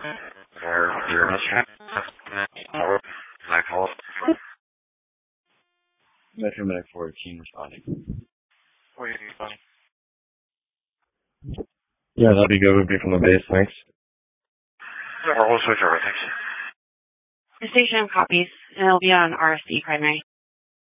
Or your restaurant. I call it. Metro Medic 14 responding. Where are you responding? Yeah, that'd be good. Would be from the base, thanks. Yeah, we'll switch over, thanks. The station copies, and it'll be on RSC primary.